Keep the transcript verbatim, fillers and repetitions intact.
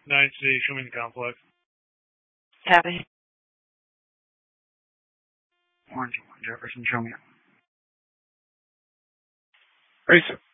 nine C, show me the complex. Copy. Orange one, Jefferson, show me. Ready, sir.